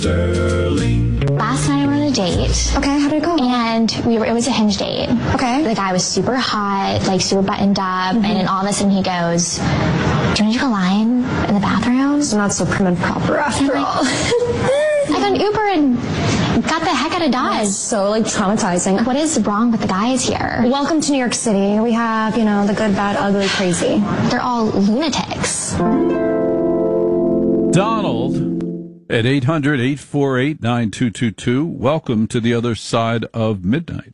Sterling. Last night I went on a date. Okay, how did it go? And it was a Hinge date. Okay. The guy was super hot, like super buttoned up, and then all of a sudden he goes, "Do you want to do a line in the bathroom?" It's not so prim and proper after all. I got an Uber and got the heck out of Dodge. That's so, traumatizing. What is wrong with the guys here? Welcome to New York City. We have, the good, bad, ugly, crazy. They're all lunatics. Donald at 800-848-9222. Welcome to the other side of midnight.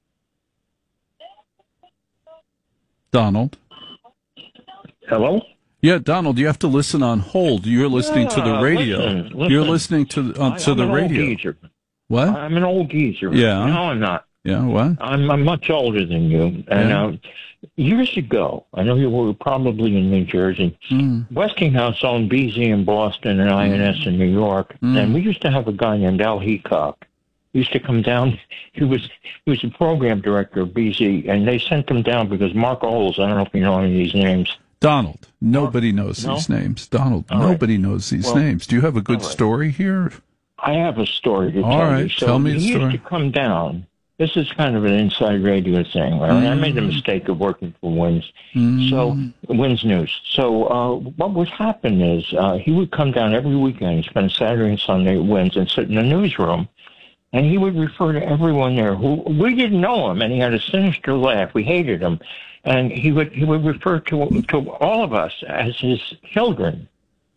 Donald? Hello? Yeah, Donald, you have to listen on hold. You're listening to the radio. Listen. You're listening to the radio. Old geezer. What? I'm an old geezer. Yeah. No, I'm not. Yeah, what? I'm much older than you. And years ago, I know you were probably in New Jersey, Westinghouse owned BZ in Boston and INS in New York. And we used to have a guy named Al Heacock. He used to come down. He was the program director of BZ, and they sent him down because Mark Oles, I don't know if you know any of these names. Donald, nobody knows these names. Donald, nobody knows these names. Do you have a good story here? I have a story to tell you. All right, tell me the story. He used to come down. This is kind of an inside radio thing. Right? I made the mistake of working for WINS, WINS News. So what would happen is he would come down every weekend, spend Saturday and Sunday at WINS, and sit in the newsroom, and he would refer to everyone there who we didn't know him, and he had a sinister laugh. We hated him, and he would refer to all of us as his children.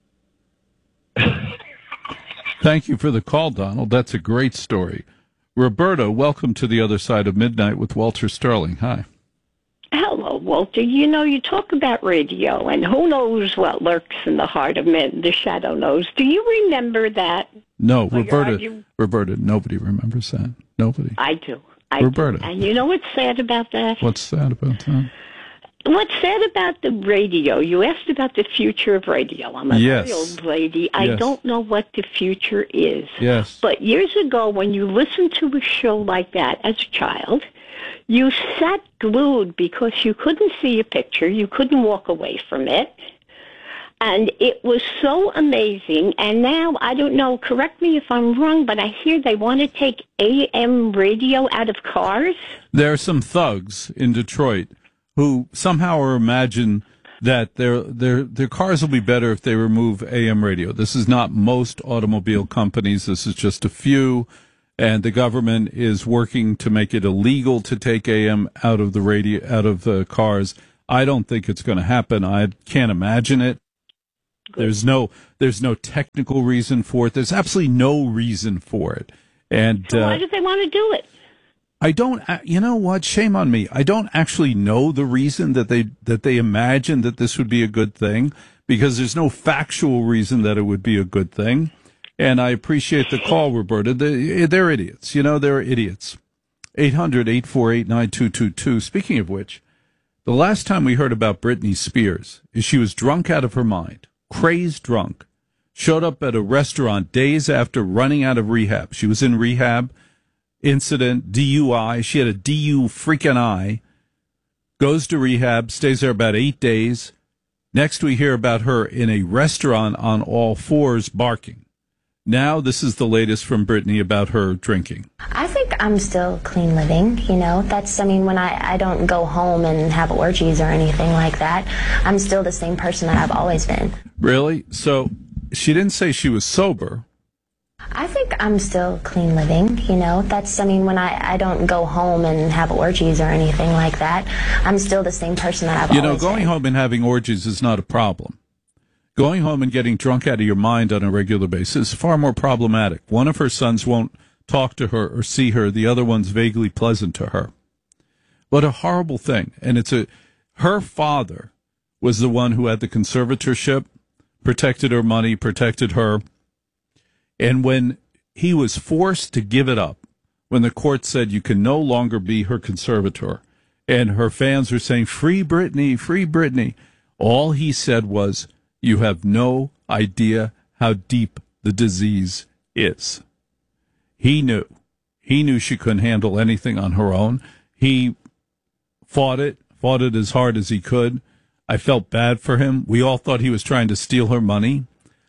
Thank you for the call, Donald. That's a great story. Roberta, welcome to the other side of midnight with Walter Sterling. Hi. Hello, Walter. You talk about radio, and who knows what lurks in the heart of men, the shadow knows. Do you remember that? No, Roberta, nobody remembers that. Nobody. I do. Roberta. And you know what's sad about that? What's sad about that? What's sad about the radio, you asked about the future of radio. I'm a very old lady. I don't know what the future is. Yes. But years ago, when you listened to a show like that as a child, you sat glued because you couldn't see a picture. You couldn't walk away from it. And it was so amazing. And now, I don't know, correct me if I'm wrong, but I hear they want to take AM radio out of cars. There are some thugs in Detroit who somehow imagine that their cars will be better if they remove AM radio. This is not most automobile companies. This is just a few. And the government is working to make it illegal to take AM out of the radio, out of the cars. I don't think it's going to happen. I can't imagine it. There's no technical reason for it. There's absolutely no reason for it. And so why do they want to do it? I don't. You know what? Shame on me. I don't actually know the reason that they imagine that this would be a good thing, because there's no factual reason that it would be a good thing. And I appreciate the call, Roberta. They're idiots. They're idiots. 800-848-9222. Speaking of which, the last time we heard about Britney Spears is she was drunk out of her mind, crazed drunk, showed up at a restaurant days after running out of rehab. She was in rehab, incident, DUI. She had a DU freaking I, goes to rehab, stays there about 8 days. Next we hear about her in a restaurant on all fours barking. Now this is the latest from Britney about her drinking. I think I'm still clean living, when I don't go home and have orgies or anything like that, I'm still the same person that I've always been. Really? So she didn't say she was sober. I think I'm still clean living, when I don't go home and have orgies or anything like that, I'm still the same person that I've always been. Going home and having orgies is not a problem. Going home and getting drunk out of your mind on a regular basis is far more problematic. One of her sons won't talk to her or see her. The other one's vaguely pleasant to her. What a horrible thing. And her father was the one who had the conservatorship, protected her money, protected her. And when he was forced to give it up, when the court said you can no longer be her conservator, and her fans were saying, "Free Britney," all he said was, "You have no idea how deep the disease is." He knew she couldn't handle anything on her own. He fought it as hard as he could. I felt bad for him. We all thought he was trying to steal her money.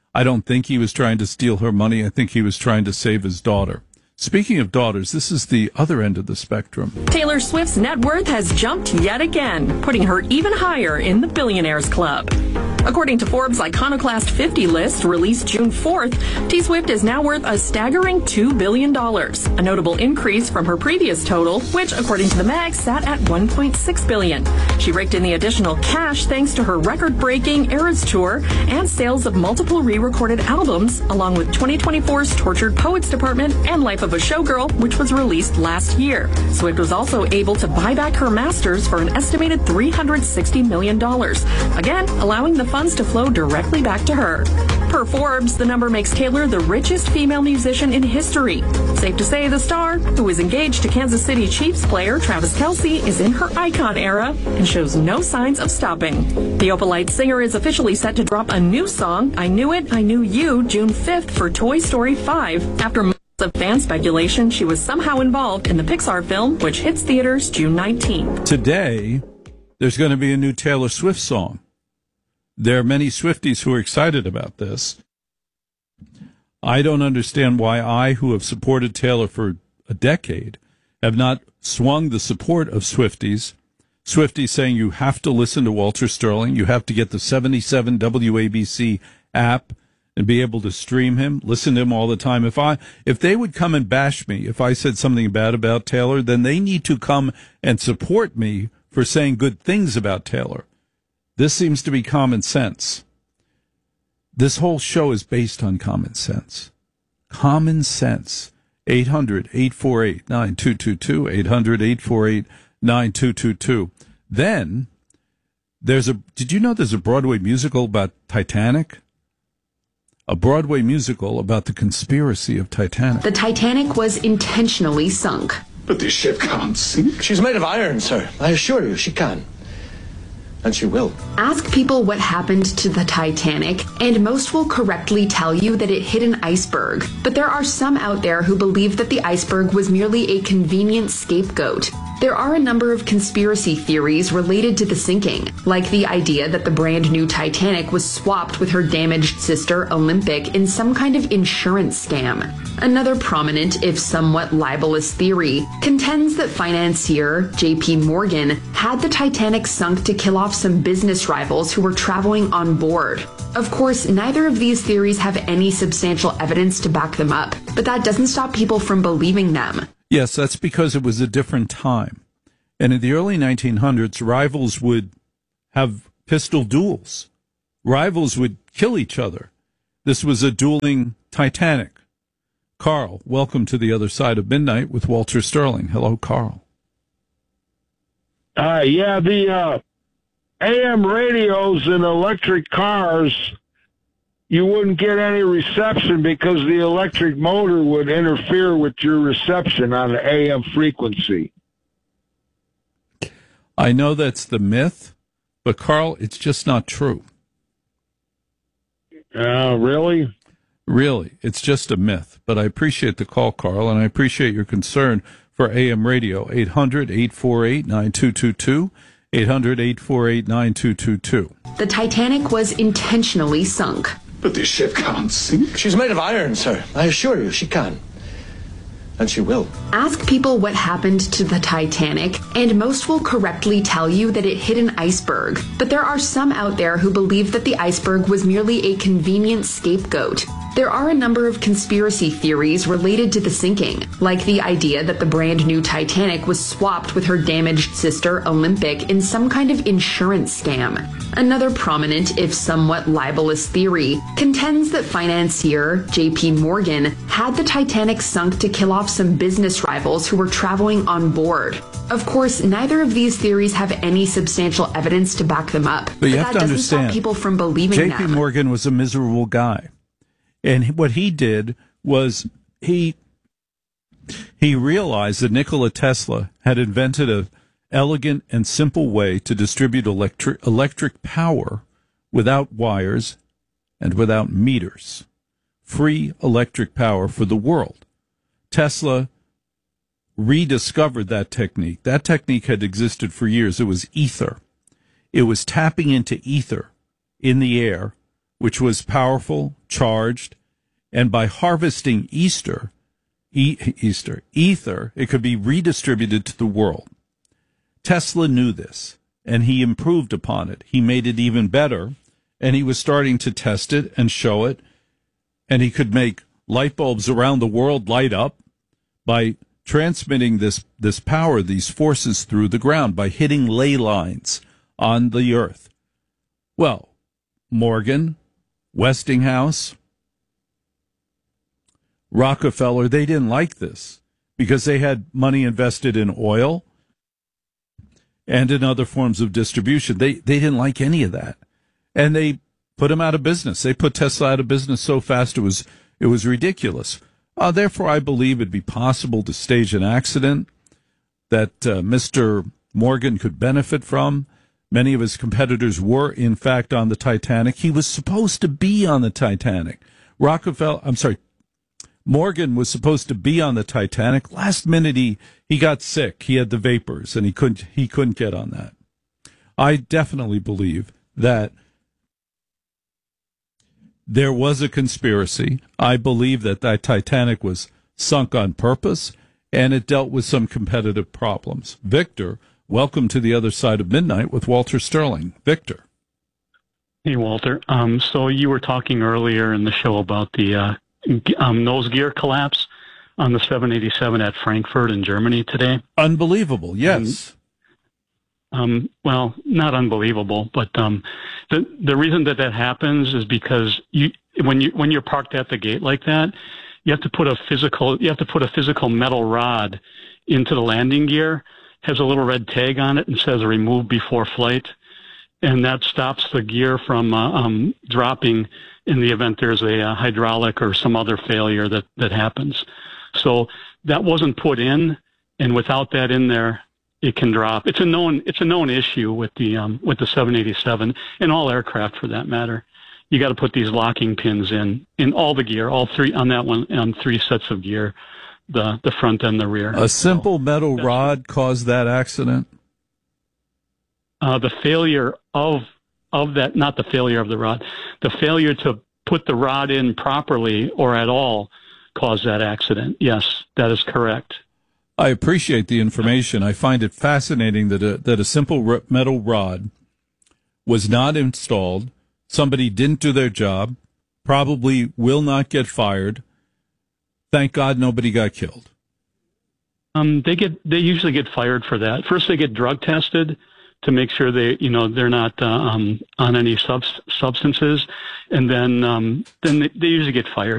I don't think he was trying to steal her money. I think he was trying to save his daughter. Speaking of daughters, this is the other end of the spectrum. Taylor Swift's net worth has jumped yet again, putting her even higher in the Billionaires Club. According to Forbes' Iconoclast 50 list, released June 4th, T-Swift is now worth a staggering $2 billion, a notable increase from her previous total, which, according to the mag, sat at $1.6 billion. She raked in the additional cash thanks to her record-breaking Eras Tour and sales of multiple re-recorded albums, along with 2024's Tortured Poets Department and Life of a Showgirl, which was released last year. Swift was also able to buy back her masters for an estimated $360 million, again, allowing the funds to flow directly back to her. Per Forbes, the number makes Taylor the richest female musician in history. Safe to say the star, who is engaged to Kansas City Chiefs player Travis Kelce, is in her icon era and shows no signs of stopping. The Opalite singer is officially set to drop a new song, I Knew It, I Knew You, June 5th for Toy Story 5, after months of fan speculation she was somehow involved in the Pixar film, which hits theaters June 19th. Today, there's going to be a new Taylor Swift song. There are many Swifties who are excited about this. I don't understand why I, who have supported Taylor for a decade, have not swung the support of Swifties. Swifties saying you have to listen to Walter Sterling, you have to get the 77 WABC app and be able to stream him, listen to him all the time. If they would come and bash me, if I said something bad about Taylor, then they need to come and support me for saying good things about Taylor. This seems to be common sense. This whole show is based on common sense. Common sense. 800-848-9222. 800-848-9222. Then, did you know there's a Broadway musical about Titanic? A Broadway musical about the conspiracy of Titanic. The Titanic was intentionally sunk. But this ship can't sink. She's made of iron, sir. I assure you, she can. And she will. Ask people what happened to the Titanic, and most will correctly tell you that it hit an iceberg. But there are some out there who believe that the iceberg was merely a convenient scapegoat. There are a number of conspiracy theories related to the sinking, like the idea that the brand new Titanic was swapped with her damaged sister Olympic in some kind of insurance scam. Another prominent, if somewhat libelous theory, contends that financier JP Morgan had the Titanic sunk to kill off some business rivals who were traveling on board. Of course, neither of these theories have any substantial evidence to back them up, but that doesn't stop people from believing them. Yes, that's because it was a different time. And in the early 1900s, rivals would have pistol duels. Rivals would kill each other. This was a dueling Titanic. Carl, welcome to the other side of midnight with Walter Sterling. Hello, Carl. The AM radios and electric cars, you wouldn't get any reception because the electric motor would interfere with your reception on the AM frequency. I know that's the myth, but Carl, it's just not true. Really? Really, it's just a myth. But I appreciate the call, Carl, and I appreciate your concern for AM radio. 800-848-9222. 800-848-9222. The Titanic was intentionally sunk. But this ship can't sink. She's made of iron, sir. I assure you, she can. And she will. Ask people what happened to the Titanic, and most will correctly tell you that it hit an iceberg. But there are some out there who believe that the iceberg was merely a convenient scapegoat. There are a number of conspiracy theories related to the sinking, like the idea that the brand new Titanic was swapped with her damaged sister Olympic in some kind of insurance scam. Another prominent, if somewhat libelous theory, contends that financier JP Morgan had the Titanic sunk to kill off some business rivals who were traveling on board. Of course, neither of these theories have any substantial evidence to back them up. But you have that to doesn't understand, stop people from believing JP them. Morgan was a miserable guy. And what he did was he realized that Nikola Tesla had invented an elegant and simple way to distribute electric power without wires and without meters. Free electric power for the world. Tesla rediscovered that technique. That technique had existed for years. It was ether. It was tapping into ether in the air which was powerful, charged, and by harvesting ether, it could be redistributed to the world. Tesla knew this, and he improved upon it. He made it even better, and he was starting to test it and show it, and he could make light bulbs around the world light up by transmitting this power, these forces through the ground, by hitting ley lines on the earth. Well, Morgan, Westinghouse, Rockefeller, they didn't like this because they had money invested in oil and in other forms of distribution. They didn't like any of that. And they put him out of business. They put Tesla out of business so fast it was ridiculous. Therefore, I believe it'd be possible to stage an accident that Mr. Morgan could benefit from. Many of his competitors were, in fact, on the Titanic. He was supposed to be on the Titanic. Morgan was supposed to be on the Titanic. Last minute, he got sick. He had the vapors, and he couldn't get on that. I definitely believe that there was a conspiracy. I believe that Titanic was sunk on purpose, and it dealt with some competitive problems. Victor, welcome to the other side of midnight with Walter Sterling. Victor. Hey, Walter. So you were talking earlier in the show about the nose gear collapse on the 787 at Frankfurt in Germany today. Unbelievable, yes. Well, not unbelievable, but the reason that happens is because when you're parked at the gate like that, you have to put a physical metal rod into the landing gear. Has a little red tag on it and says remove before flight, and that stops the gear from dropping in the event there's a hydraulic or some other failure that happens. So that wasn't put in, and without that in there, it can drop. It's a known issue with the 787 and all aircraft for that matter. You got to put these locking pins in all the gear, all three on that one, on three sets of gear, the front and the rear. A simple metal rod caused that accident? The failure of that, not the failure of the rod, the failure to put the rod in properly or at all caused that accident. Yes, that is correct. I appreciate the information. I find it fascinating that a simple metal rod was not installed. Somebody didn't do their job, probably will not get fired. Thank God nobody got killed. They usually get fired for that. First, they get drug tested to make sure they're not on any substances, and then they usually get fired.